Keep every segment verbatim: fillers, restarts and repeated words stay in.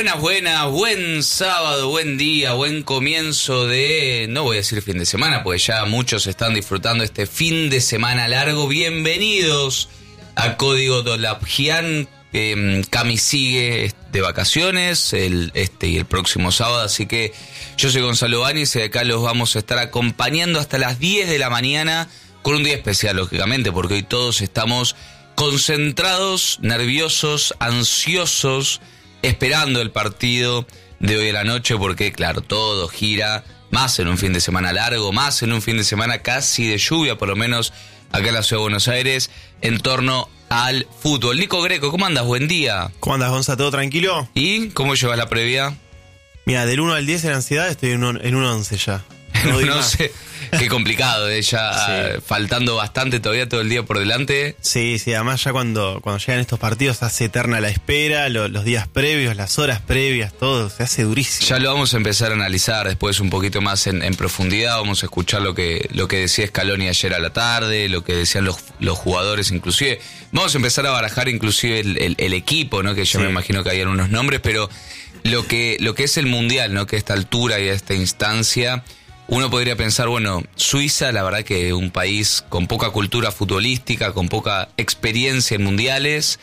Buenas, buenas, buen sábado, buen día, buen comienzo de, no voy a decir fin de semana, porque ya muchos están disfrutando este fin de semana largo. Bienvenidos a Código Dolapjian. Eh, Cami sigue de vacaciones el, este y el próximo sábado, así que yo soy Gonzalo Báñez y acá los vamos a estar acompañando hasta las diez de la mañana con un día especial, lógicamente, porque hoy todos estamos concentrados, nerviosos, ansiosos, esperando el partido de hoy a la noche, porque claro, todo gira, más en un fin de semana largo, más en un fin de semana casi de lluvia, por lo menos acá en la ciudad de Buenos Aires, en torno al fútbol. Nico Greco, ¿cómo andas? Buen día. ¿Cómo andas, Gonza? ¿Todo tranquilo? ¿Y cómo llevas la previa? Mira, del uno al diez en ansiedad estoy en un, en un once ya. No, no sé, qué complicado, ¿eh? Ya sí. Faltando bastante todavía todo el día por delante. Sí, sí, además ya cuando, cuando llegan estos partidos se hace eterna la espera, lo, los días previos, las horas previas, todo, se hace durísimo. Ya lo vamos a empezar a analizar después un poquito más en, en profundidad, vamos a escuchar lo que, lo que decía Scaloni ayer a la tarde, lo que decían los, los jugadores inclusive. Vamos a empezar a barajar inclusive el, el, el equipo, ¿no? Que yo sí. me imagino que hay algunos nombres, pero lo que, lo que es el Mundial, ¿no? Que a esta altura y a esta instancia... Uno podría pensar, bueno, Suiza, la verdad que un país con poca cultura futbolística, con poca experiencia en mundiales,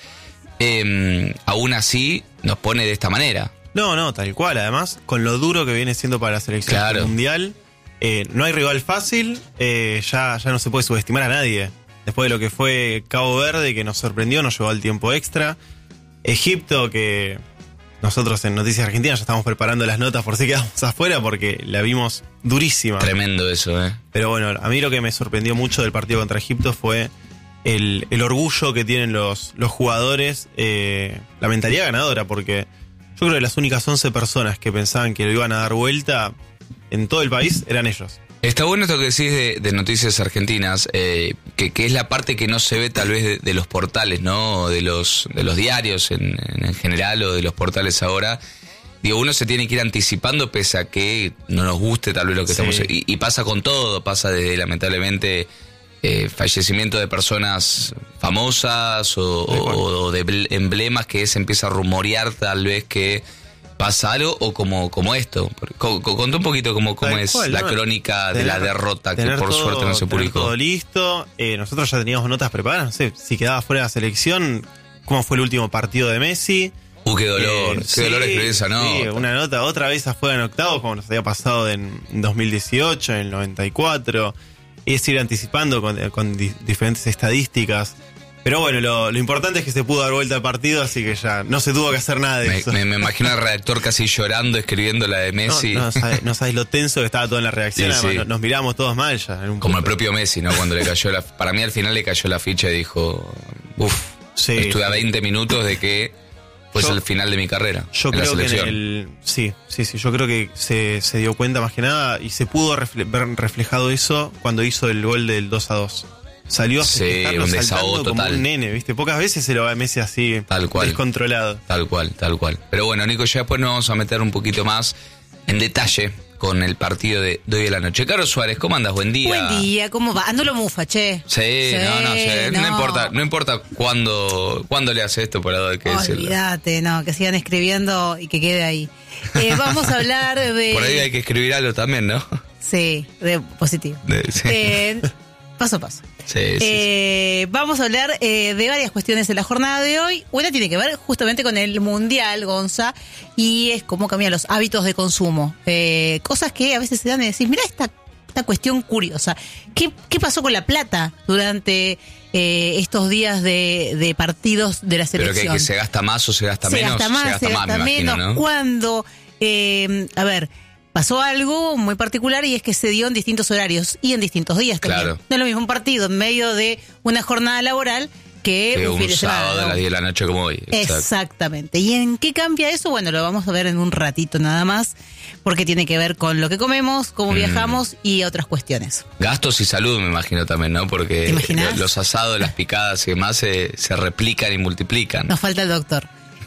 eh, aún así nos pone de esta manera. No, no, tal cual. Además, con lo duro que viene siendo para la selección claro. mundial, eh, no hay rival fácil, eh, ya, ya no se puede subestimar a nadie. Después de lo que fue Cabo Verde, que nos sorprendió, nos llevó al tiempo extra. Egipto, que nosotros en Noticias Argentinas ya estamos preparando las notas por si quedamos afuera, porque la vimos durísima. Tremendo eso, ¿eh? Pero bueno, a mí lo que me sorprendió mucho del partido contra Egipto fue el, el orgullo que tienen los, los jugadores, eh, la mentalidad ganadora, porque yo creo que las únicas once personas que pensaban que lo iban a dar vuelta en todo el país eran ellos. Está bueno esto que decís de, de Noticias Argentinas, eh, que, que es la parte que no se ve tal vez de, de los portales, ¿no? De los, de los diarios en, en general o de los portales ahora. Digo, uno se tiene que ir anticipando pese a que no nos guste tal vez lo que sí. estamos... Y, y pasa con todo, pasa desde lamentablemente eh, fallecimiento de personas famosas o, o, o de emblemas que se empieza a rumorear tal vez que pasa algo o como, como esto. Contá un poquito cómo, cómo es cual, la ¿no? crónica tener, de la derrota que por todo, suerte no se publicó. Todo listo, eh, nosotros ya teníamos notas preparadas, no sé, si quedaba fuera de la selección, cómo fue el último partido de Messi. Uh, qué dolor, eh, qué sí, dolor escribir esa nota. Sí, una nota, otra vez afuera en octavos, como nos había pasado en dos mil dieciocho, en el noventa y cuatro. Es ir anticipando con, con di- diferentes estadísticas. Pero bueno, lo, lo importante es que se pudo dar vuelta al partido, así que ya no se tuvo que hacer nada de me, eso. Me, me imagino al redactor casi llorando, escribiendo la de Messi. No, no, sabes, no sabes lo tenso que estaba todo en la reacción, sí, además sí. Nos, nos miramos todos mal ya. En un Como punto. El propio Messi, ¿no? Cuando le cayó la... Para mí al final le cayó la ficha y dijo, uff, sí, estuve sí. a veinte minutos de que pues el final de mi carrera. Yo en creo la selección. que en el, sí, sí, sí, yo creo que se, se dio cuenta más que nada y se pudo refle, ver reflejado eso cuando hizo el gol del dos a dos. Salió a festejarlo sí, un saltando como un nene, ¿viste? Pocas veces se lo va a Messi así, tal cual, descontrolado. Tal cual, tal cual. Pero bueno, Nico, ya después nos vamos a meter un poquito más en detalle con el partido de, de hoy de la noche. Carlos Suárez, ¿cómo andas? Buen día. Buen día, ¿cómo va? Ando lo mufa, che. Sí, sí no, no, sí. no. no importa, no importa cuándo, cuándo le hace esto, por lado de que decirlo. Olvídate, no, que sigan escribiendo y que quede ahí. Eh, vamos a hablar de... Por ahí hay que escribir algo también, ¿no? Sí, de positivo. De, sí. eh, paso a paso. Sí, sí, eh, sí. Vamos a hablar eh, de varias cuestiones en la jornada de hoy. Una tiene que ver justamente con el Mundial, Gonza, y es cómo cambian los hábitos de consumo. Eh, cosas que a veces se dan y decís, mira esta, esta cuestión curiosa. ¿Qué, qué pasó con la plata durante eh, estos días de, de partidos de la selección? Pero que, que se gasta más o se gasta se menos. Gasta más, se gasta, se más, gasta me menos. Imagino, ¿no? ¿Cuándo? Eh, a ver... Pasó algo muy particular y es que se dio en distintos horarios y en distintos días también. Claro. No es lo mismo un partido en medio de una jornada laboral que, que un, un fin de sábado semana, a las diez de la noche como hoy. Exacto. Exactamente. ¿Y en qué cambia eso? Bueno, lo vamos a ver en un ratito nada más, porque tiene que ver con lo que comemos, cómo mm. viajamos y otras cuestiones. Gastos y salud, me imagino también, ¿no? Porque los asados, las picadas y demás se, se replican y multiplican. Nos falta el doctor.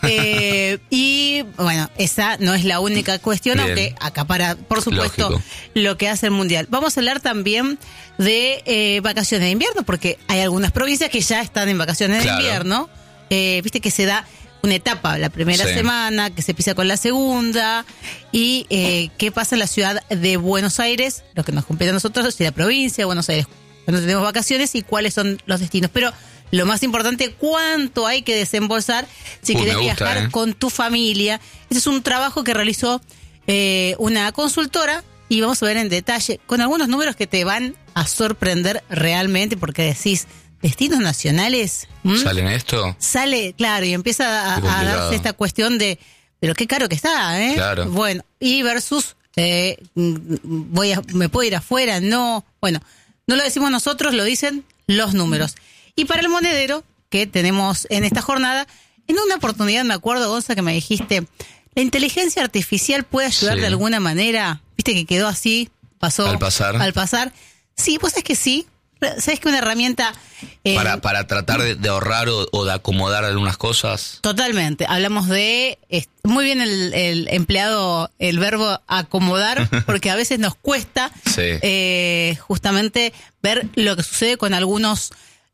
Eh, y bueno, esa no es la única cuestión, bien, aunque acapara, por supuesto, lógico, lo que hace el Mundial. Vamos a hablar también de eh, vacaciones de invierno, porque hay algunas provincias que ya están en vacaciones, claro, de invierno. Eh, Viste que se da una etapa, la primera Sí. semana, que se empieza con la segunda, y eh, qué pasa en la ciudad de Buenos Aires, lo que nos compete a nosotros, si la provincia de Buenos Aires, cuando tenemos vacaciones, y cuáles son los destinos. Pero lo más importante, cuánto hay que desembolsar si Uh, querés me gusta, viajar eh. con tu familia. Ese es un trabajo que realizó eh, una consultora, y vamos a ver en detalle, con algunos números que te van a sorprender realmente, porque decís, destinos nacionales, ¿m? ¿Salen esto? Sale, claro, y empieza a, Qué a complicado. darse esta cuestión de, pero qué caro que está, ¿eh? Claro. Bueno, y versus, eh, mm, voy a, me puedo ir afuera, no, bueno, no lo decimos nosotros, lo dicen los números. Y para el monedero que tenemos en esta jornada, en una oportunidad me acuerdo, Gonza, que me dijiste, la inteligencia artificial puede ayudar Sí. de alguna manera, viste que quedó así, pasó Al pasar. al pasar. Sí, vos sabés que sí, sabés que una herramienta eh, Para, para tratar de, de ahorrar o, o de acomodar algunas cosas. totalmente. Hablamos de, es, muy bien el, el empleado, el verbo acomodar, porque a veces nos cuesta Sí. eh, justamente ver lo que sucede con algunos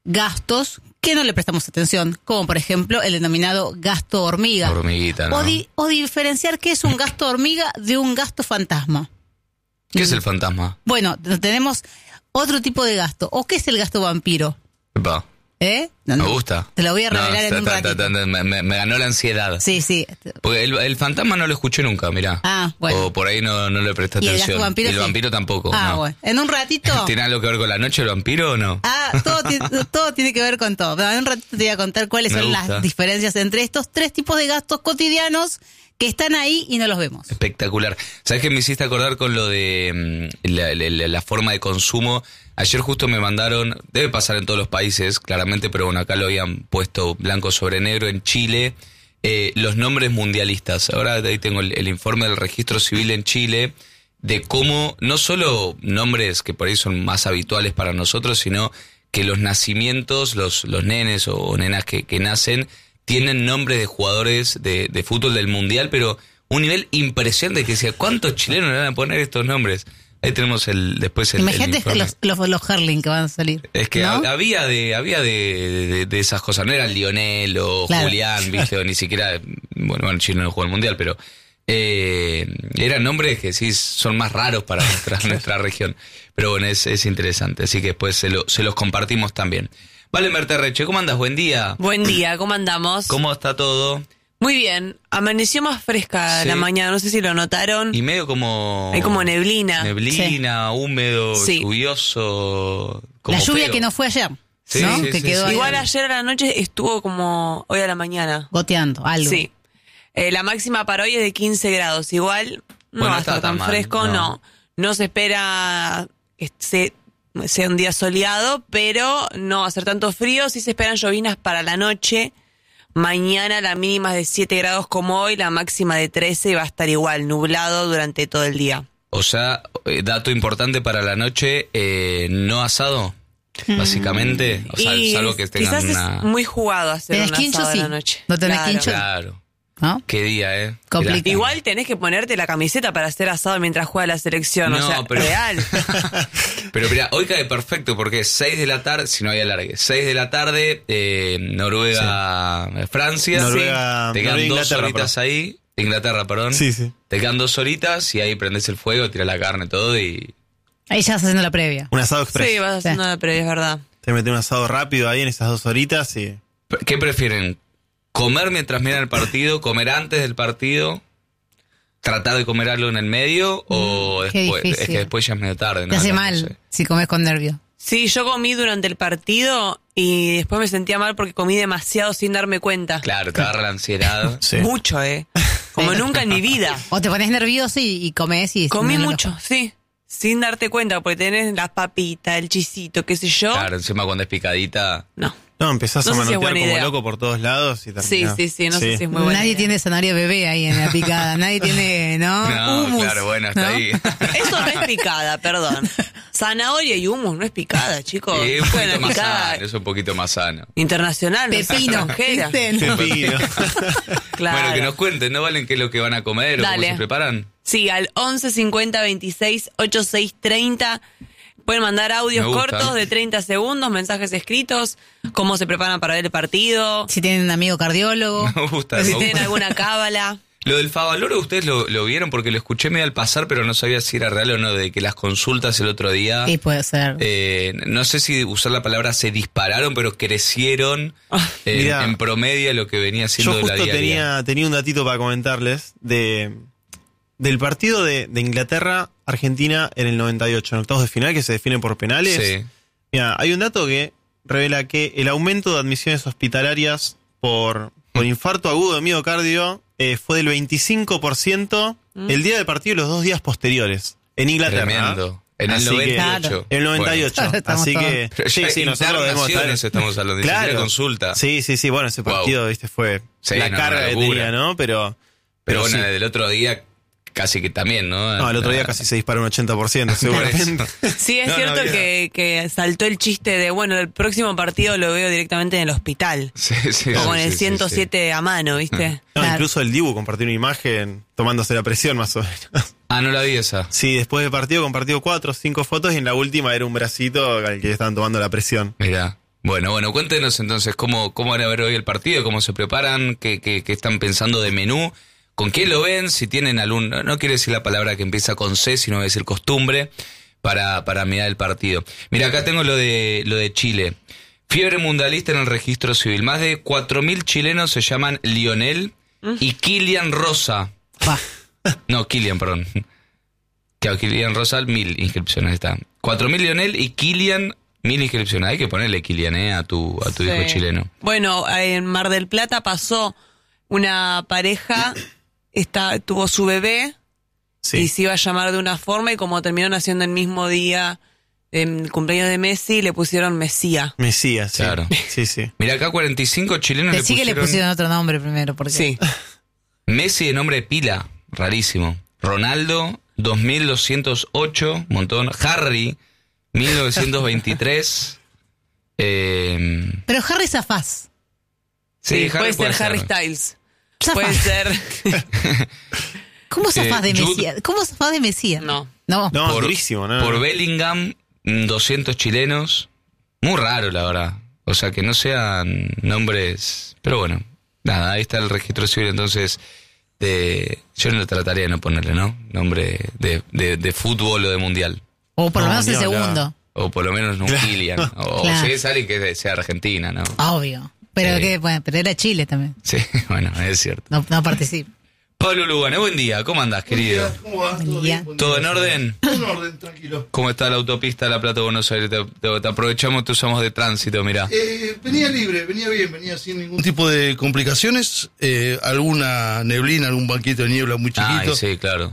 gastos que no le prestamos atención, como por ejemplo el denominado gasto hormiga. Hormiguita, ¿no? O, di- o diferenciar qué es un gasto hormiga de un gasto fantasma. ¿Qué es el fantasma? Bueno, tenemos otro tipo de gasto. ¿O qué es el gasto vampiro? Epa, ¿Eh? No, me no. gusta. Te lo voy a revelar No, en un ta- ta- ratito. ta- ta- me, me- me ganó la ansiedad. Sí, sí. Porque el, el fantasma no lo escuché nunca, mirá. Ah, bueno. O por ahí no, no le presté ¿Y el atención. gasto vampiro Y el sí? vampiro tampoco. Ah, no. bueno. En un ratito. ¿Tiene algo que ver con la noche el vampiro o no? Ah, todo, ti- todo tiene que ver con todo. Pero en un ratito te voy a contar cuáles Me son gusta. las diferencias entre estos tres tipos de gastos cotidianos que están ahí y no los vemos. Espectacular. ¿Sabes qué me hiciste acordar con lo de mm, la, la- la forma de consumo? Ayer justo me mandaron, debe pasar en todos los países, claramente, pero bueno, acá lo habían puesto blanco sobre negro en Chile, eh, los nombres mundialistas. Ahora ahí tengo el, el informe del registro civil en Chile, de cómo no solo nombres que por ahí son más habituales para nosotros, sino que los nacimientos, los, los nenes o nenas que, que nacen, tienen nombres de jugadores de, de fútbol del mundial, pero un nivel impresionante que decía, ¿cuántos chilenos le van a poner estos nombres? Ahí tenemos el después el, el Imagínate informe. los, los, los Herling que van a salir. Es que ¿no? hab- había de había de, de, de esas cosas, no era Lionel o Claro. Julián, viste, o ni siquiera, bueno, bueno, Chile no jugó el mundial, pero eh, eran nombres que sí son más raros para nuestra, nuestra región. Pero bueno, es, es interesante, así que después se, lo, se los compartimos también. Vale, Merterreche, ¿cómo andas? Buen día. Buen día, ¿cómo andamos? ¿Cómo está todo? Muy bien, amaneció más fresca Sí. la mañana, no sé si lo notaron. Y medio como... Hay como neblina. Neblina, húmedo, Sí. lluvioso. Como La lluvia feo. que no fue ayer, Sí, ¿no? sí, que sí, quedó sí. ahí Igual ayer a la noche estuvo como hoy a la mañana. goteando algo. Sí. Eh, la máxima para hoy es de quince grados. Igual no Bueno, va a está estar tan tan mal, fresco, no. no. No se espera que se- sea un día soleado, pero no va a ser tanto frío. Sí se esperan llovinas para la noche. Mañana la mínima es de siete grados como hoy, la máxima de trece y va a estar igual, nublado durante todo el día. O sea, eh, dato importante para la noche, eh, no asado, básicamente. O sea, Y salvo que tengan quizás una... es muy jugado hacer ¿Tenés un quincho? asado a Sí. la noche. ¿No tenés Claro. quincho? Claro. ¿No? Qué día, ¿eh? Complicado. Qué Igual tenés que ponerte la camiseta para hacer asado mientras juega la selección, No, o sea, pero- real. Pero mira, hoy cae perfecto porque es seis de la tarde, si no hay alargue, seis de la tarde, eh, Noruega, eh, Francia. Noruega- Te quedan Noruega, dos Inglaterra, horitas ahí. Inglaterra, perdón. Sí, sí. Te quedan dos horitas y ahí prendes el fuego, tiras la carne, todo y... Ahí ya estás haciendo la previa. Un asado express. Sí, vas haciendo la previa, es verdad. Te metes un asado rápido ahí en esas dos horitas y... ¿Qué prefieren? ¿Comer mientras miran el partido? ¿Comer antes del partido? ¿Tratar de comer algo en el medio? ¿O Mm, qué después? Es difícil. que después ya es medio tarde. Te ¿no? hace No mal sé. si comes con nervio. Sí, yo comí durante el partido y después me sentía mal porque comí demasiado sin darme cuenta. Claro, te agarra la ansiedad. Sí. Mucho, ¿eh? Como nunca en mi vida. O te pones nervioso y, y comes y... Comí no lo- mucho, sí. Sin darte cuenta, porque tenés las papitas, el chisito, qué sé yo. Claro, encima cuando es picadita. No. No, empezás No a sé si es manotear buena como idea. loco por todos lados y Sí, terminás. sí, sí, no sé si es muy buena Nadie idea. tiene zanahoria bebé ahí en la picada. Nadie tiene, ¿no? No, Hummus, claro, bueno, hasta ¿no? ahí. Eso no es picada, perdón. Zanahoria y hummus no es picada, chicos. Sí, un Bueno, poquito más picada sano, es un poquito más sano. internacional, no es Pepino, extranjera. ¿viste? No. Pepino. Claro. Bueno, que nos cuenten, ¿no valen qué es lo que van a comer o Dale. cómo se preparan? Sí, al once cincuenta veintiséis ochenta y seis treinta. Pueden mandar audios Me gusta. cortos de treinta segundos, mensajes escritos, cómo se preparan para ver el partido, Si tienen un amigo cardiólogo. Me gusta. si me tienen gusta. alguna cábala. Lo del Favaloro, ustedes lo, lo vieron porque lo escuché medio al pasar, pero no sabía si era real o no, de que las consultas el otro día, Sí, puede ser. eh, no sé si usar la palabra se dispararon, pero crecieron en, Mirá. en promedio a lo que venía siendo Yo la justo diaria. tenía, tenía un datito para comentarles de del partido de, de Inglaterra-Argentina en el noventa y ocho, en octavos de final, que se definen por penales. Sí. Mira, hay un dato que revela que el aumento de admisiones hospitalarias por, por infarto agudo de miocardio eh, fue del veinticinco por ciento el día del partido y los dos días posteriores. En Inglaterra. Tremendo. En el Así que- noventa y ocho. En el noventa y ocho. Bueno, estamos Así todos- que. Pero Sí, ya sí, nosotros debemos estar. internaciones estamos hablando, ni siquiera consulta. Sí, sí, sí. Bueno, ese Wow. partido, viste, fue Sí, la no, carga una que locura. tenía, ¿no? Pero. Pero bueno, sí. el del otro día casi que también, ¿no? No, el otro día casi se disparó un ochenta por ciento, seguramente. Sí, es No, no cierto había- que, que saltó el chiste de, bueno, el próximo partido lo veo directamente en el hospital. Sí, sí, Como sí, en el sí, ciento siete a mano, ¿viste? No, Claro. incluso el Dibu compartió una imagen tomándose la presión, más o menos. sí. Ah, no la vi esa. Sí, después del partido compartió cuatro o cinco fotos y en la última era un bracito al que estaban tomando la presión. Mira. Bueno, bueno, cuéntenos entonces cómo, cómo van a ver hoy el partido, cómo se preparan, qué, qué, qué están pensando de menú, con qué lo ven, si tienen algún, no quiero decir la palabra que empieza con C, sino voy a decir costumbre, para, para mirar el partido. Mira, acá tengo lo de, lo de Chile. Fiebre mundialista en el registro civil. Más de cuatro mil chilenos se llaman Lionel y Kilian Rosa. Pa. No, Kilian, perdón. Claro, Kilian Rosa, mil inscripciones están. cuatro mil Lionel y Kilian, mil inscripciones. Hay que ponerle Kilian, eh, a tu, a tu Sí. hijo chileno. Bueno, en Mar del Plata pasó una pareja, está, tuvo su bebé Sí. y se iba a llamar de una forma y como terminó naciendo el mismo día el cumpleaños de Messi, le pusieron Mesía. Mesías, sí. Claro. Sí, sí. Mira, acá cuarenta y cinco chilenos le Decí que pusieron, le pusieron otro nombre primero, porque Sí. Messi de nombre de pila, rarísimo. Ronaldo, dos mil doscientos ocho, montón. Harry, mil novecientos veintitrés. eh, Pero Harry Zafás. sí, Sí, puede ser Harry ser. Styles. Zafás. Puede ser. ¿Cómo zafás de Jude- Mesías? ¿Cómo zafás de Mesías? No. No. No, Por, durísimo, ¿no? por Bellingham, mm, doscientos chilenos. Muy raro, la verdad. O sea, que no sean nombres... Pero bueno, nada, ahí está el registro civil, entonces... de Yo no trataría de no ponerle, ¿no? Nombre de, de, de fútbol o de mundial. O por lo No, menos el ni hablar. segundo. O por lo menos un Kilian. O, Claro. o si es alguien que sea argentina, ¿no? Obvio. Pero Sí. que, bueno, pero era Chile también. Sí, bueno, es cierto. No, no participa. Pablo Lugano, buen día. ¿Cómo andás, querido? ¿Cómo va? ¿Todo Buen día. bien? Buen ¿Todo día. en orden? Todo en orden, tranquilo. ¿Cómo está la autopista de La Plata, Buenos Aires? Te, te- te aprovechamos, te usamos de tránsito, mirá. Eh, venía libre, venía bien, venía sin ningún tipo de complicaciones. Eh, alguna neblina, algún banquito de niebla muy chiquito. Ay, sí, claro.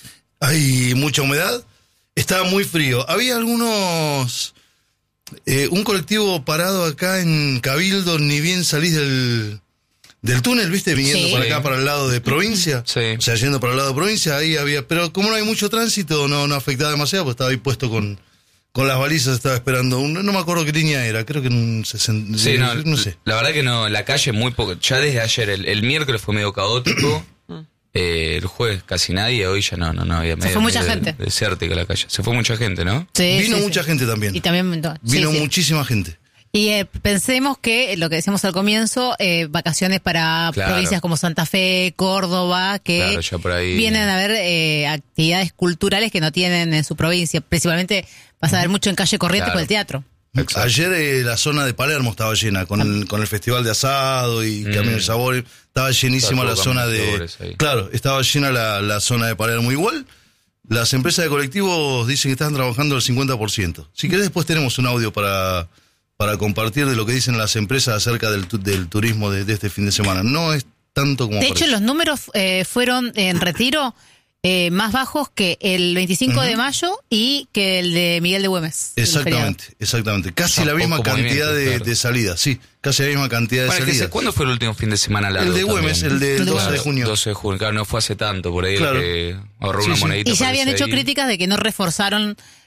Hay mucha humedad. Estaba muy frío. Había algunos... eh, un colectivo parado acá en Cabildo, ni bien salís del, del túnel, ¿viste? Viniendo Sí. para Sí. acá, para el lado de provincia. Sí. O sea, yendo para el lado de provincia, ahí había... Pero como no hay mucho tránsito, no, no afectaba demasiado, pues estaba ahí puesto con... Con las balizas estaba esperando, un, no me acuerdo qué línea era, creo que en un sesenta, Sí, no, no sé. la verdad que no, la calle muy poco, ya desde ayer, el, el miércoles fue medio caótico, eh, el jueves casi nadie, hoy ya no, no, no había medio, fue mucha medio gente. desértica la calle, se fue mucha gente, ¿no? Sí, Vino sí, mucha sí. gente también. Y también no, sí, Vino sí. muchísima gente. Y eh, pensemos que, lo que decíamos al comienzo, eh, vacaciones para Claro. provincias como Santa Fe, Córdoba, que Claro, ya por ahí. vienen a ver eh, actividades culturales que no tienen en su provincia. Principalmente vas a ver mucho en Calle Corriente Claro. por el teatro. Exacto. Ayer eh, la zona de Palermo estaba llena, con el, con el festival de asado y Camino del Sabor, estaba llenísima Estaba la todo zona Camino de de... Sabores ahí. Claro, estaba llena la, la zona de Palermo. Igual, las empresas de colectivos dicen que están trabajando al cincuenta por ciento. Si querés, después tenemos un audio para, para compartir de lo que dicen las empresas acerca del, tu- del turismo de, de este fin de semana. No es tanto como De hecho, parece. los números eh, fueron en retiro eh, más bajos que el veinticinco de mayo y que el de Miguel de Güemes. el Exactamente, exactamente. Casi Ah, la misma poco cantidad movimiento, de, claro. de salidas, sí. Casi la misma cantidad de Bueno, es que salidas. se- ¿cuándo fue el último fin de semana largo? El de también? Güemes, el del El de doce de Claro, junio. doce de junio, claro, no fue hace tanto, por ahí Claro. el que ahorró Sí, una sí. monedita. Y ya por habían irse hecho ahí. críticas de que no reforzaron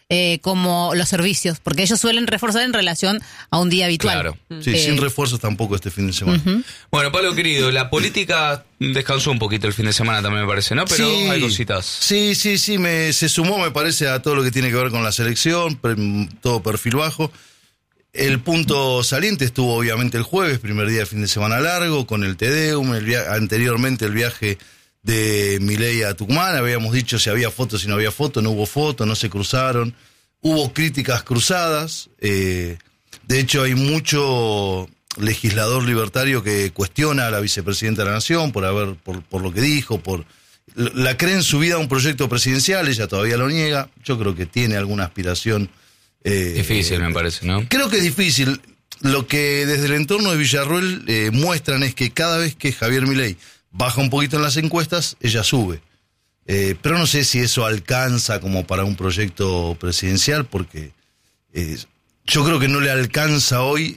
eh, como los servicios, porque ellos suelen reforzar en relación a un día habitual. Claro. Sí, Eh, sin refuerzos tampoco este fin de semana. Ujú. Bueno, Pablo querido, la política descansó un poquito el fin de semana también me parece, ¿no? Pero Sí. hay cositas. Sí, sí, sí, me, se sumó, me parece, a todo lo que tiene que ver con la selección, pre- todo perfil bajo. El punto saliente estuvo obviamente el jueves, primer día de fin de semana largo, con el Te Deum, el via- anteriormente el viaje de Milei a Tucumán. Habíamos dicho si había fotos, si no había fotos, no hubo fotos, no se cruzaron. Hubo críticas cruzadas. Eh, de hecho, hay mucho legislador libertario que cuestiona a la vicepresidenta de la Nación por haber, por, por lo que dijo, por la cree en su vida un proyecto presidencial, ella todavía lo niega. Yo creo que tiene alguna aspiración. Eh, Difícil, me parece, ¿no? Creo que es difícil. Lo que desde el entorno de Villarroel eh, muestran es que cada vez que Javier Milei baja un poquito en las encuestas, ella sube. Eh, pero no sé si eso alcanza como para un proyecto presidencial, porque eh, yo creo que no le alcanza hoy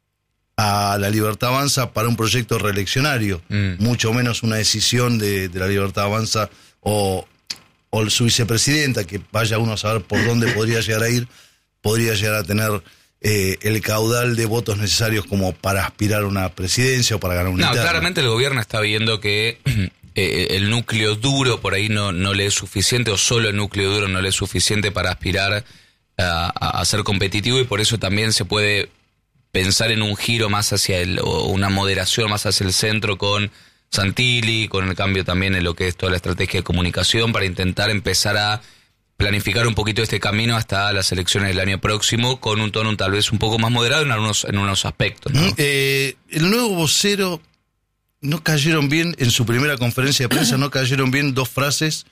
a la Libertad Avanza para un proyecto reeleccionario, Mm. mucho menos una decisión de, de la Libertad Avanza o, o su vicepresidenta, que vaya uno a saber por dónde podría llegar a ir, podría llegar a tener eh, el caudal de votos necesarios como para aspirar a una presidencia o para ganar una No, interna. claramente el gobierno está viendo que eh, el núcleo duro por ahí no, no le es suficiente, o solo el núcleo duro no le es suficiente para aspirar a, a, a ser competitivo, y por eso también se puede pensar en un giro más hacia el, o una moderación más hacia el centro con Santilli, con el cambio también en lo que es toda la estrategia de comunicación, para intentar empezar a planificar un poquito este camino hasta las elecciones del año próximo, con un tono tal vez un poco más moderado en algunos, en unos aspectos, ¿no? Mm, eh, el nuevo vocero, no cayeron bien, en su primera conferencia de prensa, no cayeron bien dos frases,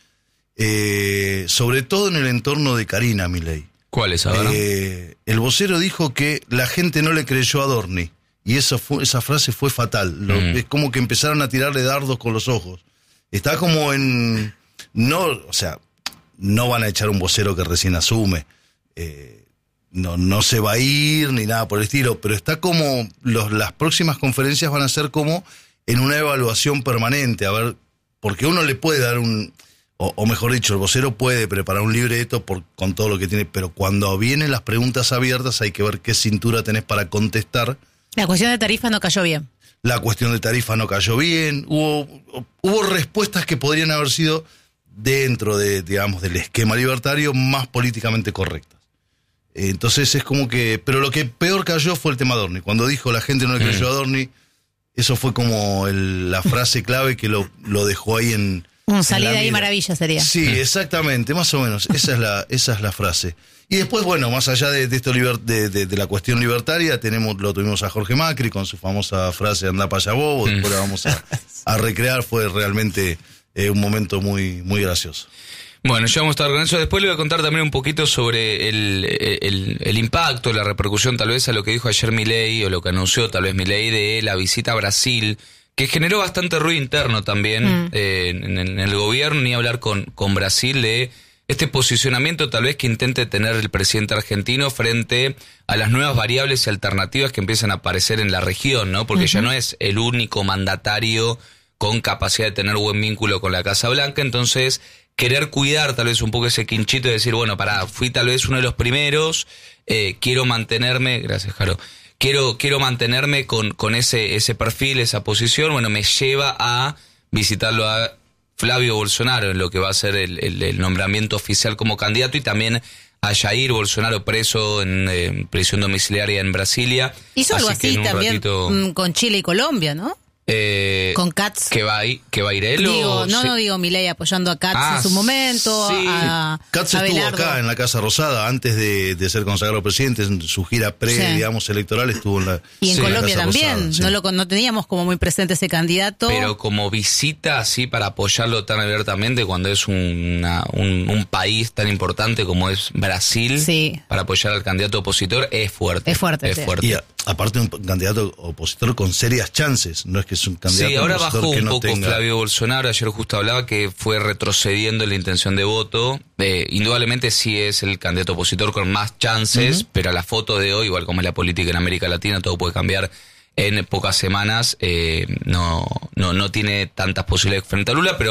eh, sobre todo en el entorno de Karina Milei. ¿Cuál es ahora? Eh, el vocero dijo que la gente no le creyó a Adorni, y eso fue, esa frase fue fatal. Lo- Mm. Es como que empezaron a tirarle dardos con los ojos. Está como en... no, o sea, no van a echar un vocero que recién asume. Eh, no, no se va a ir ni nada por el estilo, pero está como... Los, las próximas conferencias van a ser como en una evaluación permanente, a ver, porque uno le puede dar un... O, o mejor dicho, el vocero puede preparar un libreto por, con todo lo que tiene, pero cuando vienen las preguntas abiertas hay que ver qué cintura tenés para contestar. La cuestión de tarifas no cayó bien. La cuestión de tarifa no cayó bien, hubo, hubo respuestas que podrían haber sido dentro de, digamos, del esquema libertario más políticamente correctas. Entonces es como que... Pero lo que peor cayó fue el tema Adorni. Cuando dijo la gente no le creyó a Adorni, eso fue como el- la frase clave que lo, lo dejó ahí en... Un en salir la de ahí mira. maravilla sería. Sí, exactamente, más o menos. Esa es la, esa es la frase. Y después, bueno, más allá de, de esto liber- de, de, de la cuestión libertaria, tenemos, lo tuvimos a Jorge Macri con su famosa frase "andá pa' allá bobo", después la vamos a, a recrear, fue realmente eh, un momento muy, muy gracioso. Bueno, ya vamos a estar con eso. Después le voy a contar también un poquito sobre el, el, el impacto, la repercusión tal vez a lo que dijo ayer Milei, o lo que anunció tal vez Milei, de la visita a Brasil, que generó bastante ruido interno también Mm. eh, en, en el gobierno, ni hablar con, con Brasil de este posicionamiento tal vez que intente tener el presidente argentino frente a las nuevas variables y alternativas que empiezan a aparecer en la región, ¿no? Porque ya no es el único mandatario con capacidad de tener buen vínculo con la Casa Blanca, entonces querer cuidar tal vez un poco ese quinchito y decir, bueno, pará, fui tal vez uno de los primeros, eh, quiero mantenerme, gracias Jaro, quiero, quiero mantenerme con, con ese, ese perfil, esa posición, bueno, me lleva a visitarlo a Flavio Bolsonaro en lo que va a ser el, el, el nombramiento oficial como candidato, y también a Jair Bolsonaro preso en eh, prisión domiciliaria en Brasilia. Hizo algo Así que así en un también ratito, mm, con Chile y Colombia, ¿no? eh, Con Katz. que va a ir, que va a ir él Digo, o no, sí? no digo Milei apoyando a Katz Ah, en su momento, sí. a, Katz a estuvo Belardo. acá en la Casa Rosada antes de, de ser consagrado presidente, en su gira pre, Sí. digamos, electoral, estuvo en la, Y en Sí, la Colombia Casa también, Rosada, sí. no, lo, no teníamos como muy presente ese candidato. Pero como visita así para apoyarlo tan abiertamente cuando es una, un, un país tan importante como es Brasil, Sí. para apoyar al candidato opositor, es fuerte. Es fuerte, Es sí. fuerte. Y a- aparte un candidato opositor con serias chances, no es que es un candidato Sí, ahora opositor bajó que un no poco tenga... Flavio Bolsonaro. Ayer justo hablaba que fue retrocediendo en la intención de voto. Eh, indudablemente sí es el candidato opositor con más chances, pero a la foto de hoy, igual como es la política en América Latina, todo puede cambiar en pocas semanas. Eh, no, no, no tiene tantas posibilidades frente a Lula, pero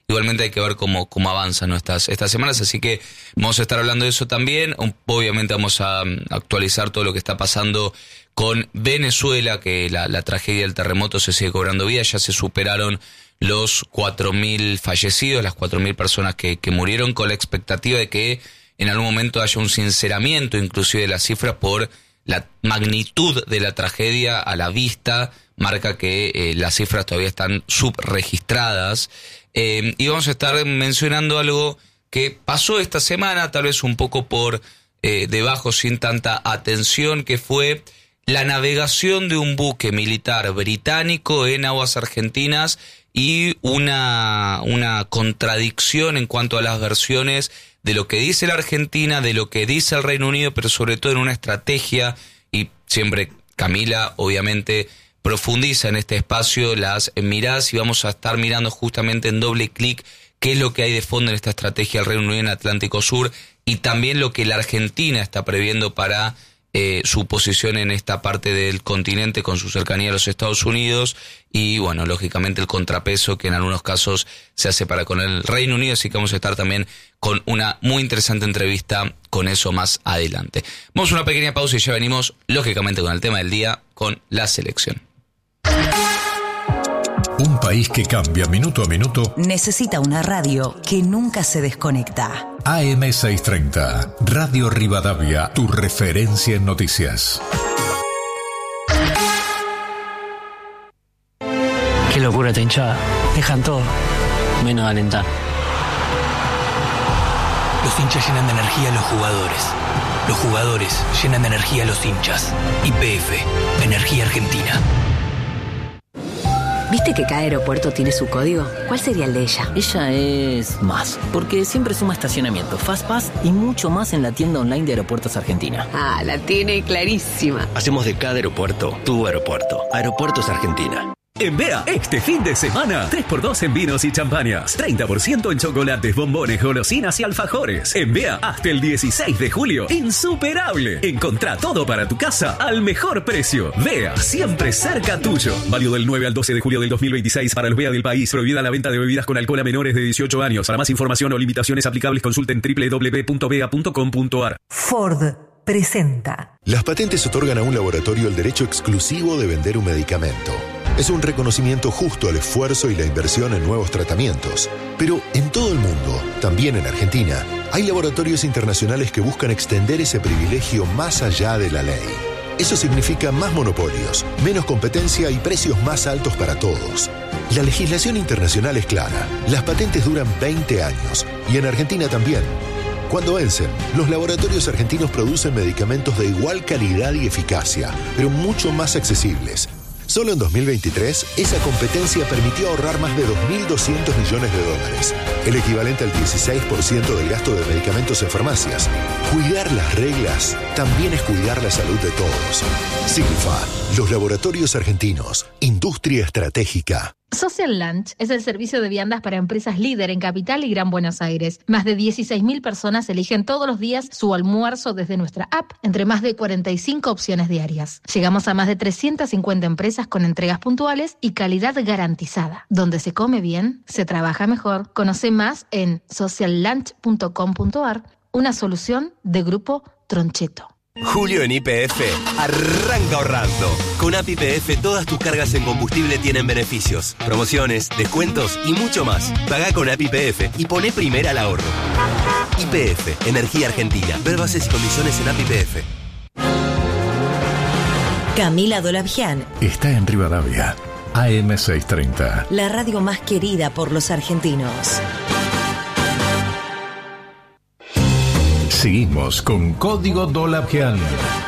igualmente hay que ver cómo, cómo avanzan, ¿no? estas, estas semanas, así que vamos a estar hablando de eso también. Obviamente vamos a actualizar todo lo que está pasando con Venezuela, que la, la tragedia del terremoto se sigue cobrando vida, ya se superaron los cuatro mil fallecidos, las cuatro mil personas que, que murieron, con la expectativa de que en algún momento haya un sinceramiento inclusive de las cifras por la magnitud de la tragedia a la vista, marca que eh, las cifras todavía están subregistradas. Eh, y vamos a estar mencionando algo que pasó esta semana, tal vez un poco por eh, debajo sin tanta atención, que fue la navegación de un buque militar británico en aguas argentinas y una, una contradicción en cuanto a las versiones de lo que dice la Argentina, de lo que dice el Reino Unido, pero sobre todo en una estrategia, y siempre Camila obviamente profundiza en este espacio las miradas, y vamos a estar mirando justamente en doble clic qué es lo que hay de fondo en esta estrategia del Reino Unido en Atlántico Sur, y también lo que la Argentina está previendo para Eh, su posición en esta parte del continente con su cercanía a los Estados Unidos y, bueno, lógicamente el contrapeso que en algunos casos se hace para con el Reino Unido, así que vamos a estar también con una muy interesante entrevista con eso más adelante. Vamos a una pequeña pausa y ya venimos, lógicamente, con el tema del día, con la selección. Un país que cambia minuto a minuto necesita una radio que nunca se desconecta. A M seiscientos treinta, Radio Rivadavia, tu referencia en noticias. Qué locura esta hinchada. Dejan todo, menos alentar. Los hinchas llenan de energía a los jugadores. Los jugadores llenan de energía a los hinchas. Y P F, Energía Argentina. ¿Viste que cada aeropuerto tiene su código? ¿Cuál sería el de ella? Ella es más, porque siempre suma estacionamiento, Fastpass y mucho más en la tienda online de Aeropuertos Argentina. Ah, la tiene clarísima. Hacemos de cada aeropuerto tu aeropuerto. Aeropuertos Argentina. En Bea, este fin de semana, tres por dos en vinos y champañas, treinta por ciento en chocolates, bombones, golosinas y alfajores. En Bea, hasta el dieciséis de julio, insuperable. Encontrá todo para tu casa al mejor precio. Bea, siempre cerca tuyo. Válido del nueve al doce de julio del dos mil veintiséis para los Bea del país. Prohibida la venta de bebidas con alcohol a menores de dieciocho años. Para más información o limitaciones aplicables, consulten doble u doble u doble u punto bea punto com punto a r. Ford presenta. Las patentes otorgan a un laboratorio el derecho exclusivo de vender un medicamento. Es un reconocimiento justo al esfuerzo y la inversión en nuevos tratamientos. Pero en todo el mundo, también en Argentina, hay laboratorios internacionales que buscan extender ese privilegio más allá de la ley. Eso significa más monopolios, menos competencia y precios más altos para todos. La legislación internacional es clara. Las patentes duran veinte años y en Argentina también. Cuando vencen, los laboratorios argentinos producen medicamentos de igual calidad y eficacia, pero mucho más accesibles. Solo en dos mil veintitrés, esa competencia permitió ahorrar más de dos mil doscientos millones de dólares, el equivalente al dieciséis por ciento del gasto de medicamentos en farmacias. Cuidar las reglas también es cuidar la salud de todos. Silfa, los laboratorios argentinos, industria estratégica. Social Lunch es el servicio de viandas para empresas líder en Capital y Gran Buenos Aires. Más de dieciséis mil personas eligen todos los días su almuerzo desde nuestra app, entre más de cuarenta y cinco opciones diarias. Llegamos a más de trescientas cincuenta empresas con entregas puntuales y calidad garantizada. Donde se come bien, se trabaja mejor. Conoce más en social lunch punto com punto a r, una solución de Grupo Troncheto. Julio en Y P F arranca ahorrando. Con A P I P F todas tus cargas en combustible tienen beneficios, promociones, descuentos y mucho más. Pagá con A P I P F y poné primera al ahorro. Y P F, Energía Argentina. Ver bases y condiciones en A P I P F. Camila Dolavgian está en Rivadavia. A M seiscientos treinta. La radio más querida por los argentinos. Seguimos con Código Dolavgian.